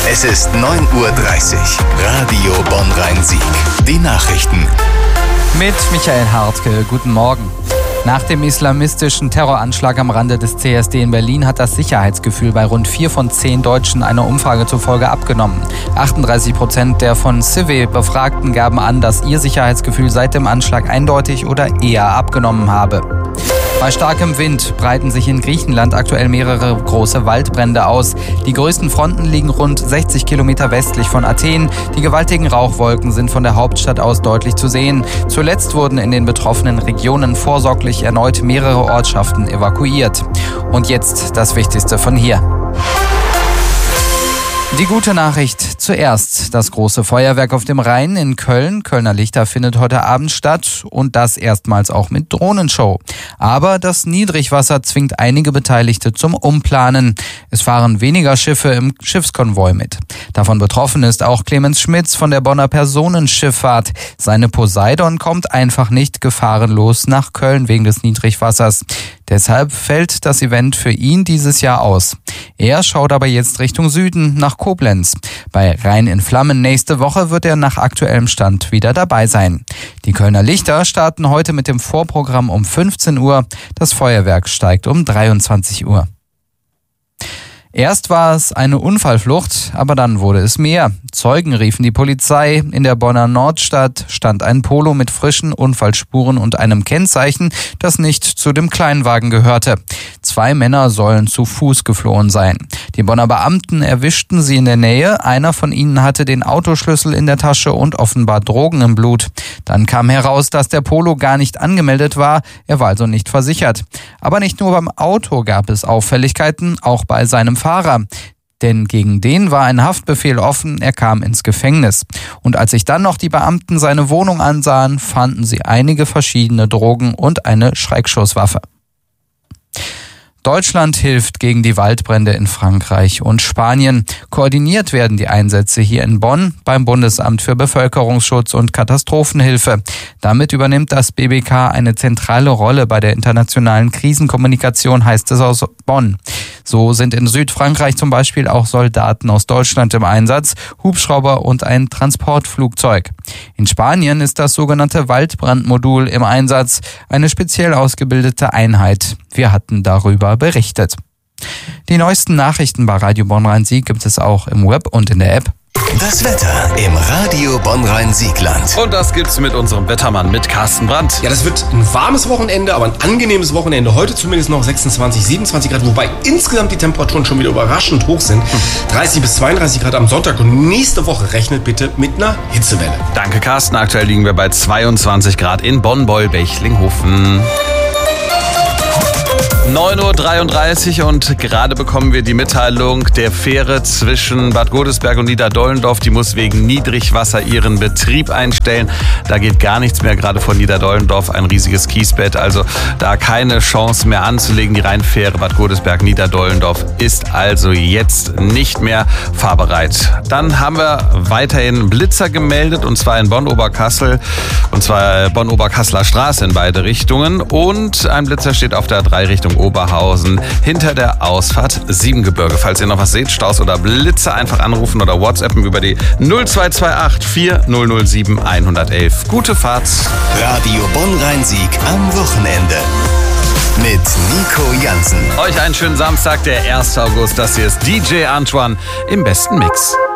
Es ist 9:30 Uhr. Radio Bonn-Rhein-Sieg. Die Nachrichten. Mit Michael Hartke. Guten Morgen. Nach dem islamistischen Terroranschlag am Rande des CSD in Berlin hat das Sicherheitsgefühl bei rund 4 von 10 Deutschen einer Umfrage zufolge abgenommen. 38% der von Cive Befragten gaben an, dass ihr Sicherheitsgefühl seit dem Anschlag eindeutig oder eher abgenommen habe. Bei starkem Wind breiten sich in Griechenland aktuell mehrere große Waldbrände aus. Die größten Fronten liegen rund 60 Kilometer westlich von Athen. Die gewaltigen Rauchwolken sind von der Hauptstadt aus deutlich zu sehen. Zuletzt wurden in den betroffenen Regionen vorsorglich erneut mehrere Ortschaften evakuiert. Und jetzt das Wichtigste von hier. Die gute Nachricht zuerst. Das große Feuerwerk auf dem Rhein in Köln, Kölner Lichter, findet heute Abend statt und das erstmals auch mit Drohnenshow. Aber das Niedrigwasser zwingt einige Beteiligte zum Umplanen. Es fahren weniger Schiffe im Schiffskonvoi mit. Davon betroffen ist auch Clemens Schmitz von der Bonner Personenschifffahrt. Seine Poseidon kommt einfach nicht gefahrenlos nach Köln wegen des Niedrigwassers. Deshalb fällt das Event für ihn dieses Jahr aus. Er schaut aber jetzt Richtung Süden, nach Koblenz. Bei Rhein in Flammen nächste Woche wird er nach aktuellem Stand wieder dabei sein. Die Kölner Lichter starten heute mit dem Vorprogramm um 15 Uhr. Das Feuerwerk steigt um 23 Uhr. Erst war es eine Unfallflucht, aber dann wurde es mehr. Zeugen riefen die Polizei. In der Bonner Nordstadt stand ein Polo mit frischen Unfallspuren und einem Kennzeichen, das nicht zu dem Kleinwagen gehörte. 2 Männer sollen zu Fuß geflohen sein. Die Bonner Beamten erwischten sie in der Nähe. Einer von ihnen hatte den Autoschlüssel in der Tasche und offenbar Drogen im Blut. Dann kam heraus, dass der Polo gar nicht angemeldet war. Er war also nicht versichert. Aber nicht nur beim Auto gab es Auffälligkeiten, auch bei seinem Fahrer. Denn gegen den war ein Haftbefehl offen, er kam ins Gefängnis. Und als sich dann noch die Beamten seine Wohnung ansahen, fanden sie einige verschiedene Drogen und eine Schreckschusswaffe. Deutschland hilft gegen die Waldbrände in Frankreich und Spanien. Koordiniert werden die Einsätze hier in Bonn beim Bundesamt für Bevölkerungsschutz und Katastrophenhilfe. Damit übernimmt das BBK eine zentrale Rolle bei der internationalen Krisenkommunikation, heißt es aus Bonn. So sind in Südfrankreich zum Beispiel auch Soldaten aus Deutschland im Einsatz, Hubschrauber und ein Transportflugzeug. In Spanien ist das sogenannte Waldbrandmodul im Einsatz, eine speziell ausgebildete Einheit. Wir hatten darüber berichtet. Die neuesten Nachrichten bei Radio Bonn-Rhein-Sieg gibt es auch im Web und in der App. Das Wetter im Radio Bonn-Rhein-Siegland. Und das gibt's mit unserem Wettermann, mit Carsten Brandt. Ja, das wird ein warmes Wochenende, aber ein angenehmes Wochenende. Heute zumindest noch 26, 27 Grad, wobei insgesamt die Temperaturen schon wieder überraschend hoch sind. 30 bis 32 Grad am Sonntag und nächste Woche rechnet bitte mit einer Hitzewelle. Danke, Carsten. Aktuell liegen wir bei 22 Grad in Bonn-Beul-Bechlinghofen. 9:33 Uhr und gerade bekommen wir die Mitteilung, der Fähre zwischen Bad Godesberg und Niederdollendorf, die muss wegen Niedrigwasser ihren Betrieb einstellen. Da geht gar nichts mehr, gerade von Niederdollendorf ein riesiges Kiesbett, also da keine Chance mehr anzulegen. Die Rheinfähre Bad Godesberg-Niederdollendorf ist also jetzt nicht mehr fahrbereit. Dann haben wir weiterhin Blitzer gemeldet und zwar in Bonn-Oberkassel, und zwar Bonn-Oberkasseler Straße in beide Richtungen, und ein Blitzer steht auf der 3 Richtung Oberhausen hinter der Ausfahrt Siebengebirge. Falls ihr noch was seht, Staus oder Blitze, einfach anrufen oder WhatsAppen über die 0228 4007 111. Gute Fahrt. Radio Bonn-Rhein-Sieg am Wochenende. Mit Nico Jansen. Euch einen schönen Samstag, der 1. August. Das hier ist DJ Antoine im besten Mix.